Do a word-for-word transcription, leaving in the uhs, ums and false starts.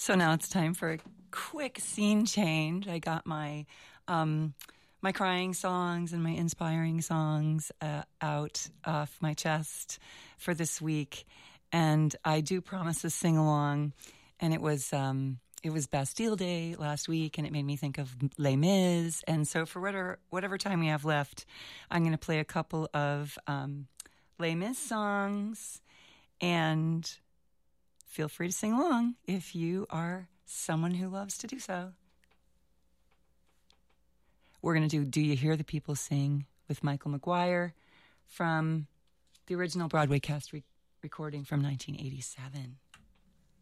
So now it's time for a quick scene change. I got my um, my crying songs and my inspiring songs uh, out off my chest for this week, and I do promise a sing along. And it was um, it was Bastille Day last week, and it made me think of Les Mis. And so for whatever whatever time we have left, I'm going to play a couple of um, Les Mis songs, and feel free to sing along if you are someone who loves to do so. We're going to do Do You Hear the People Sing with Michael McGuire from the original Broadway cast re- recording from nineteen eighty-seven.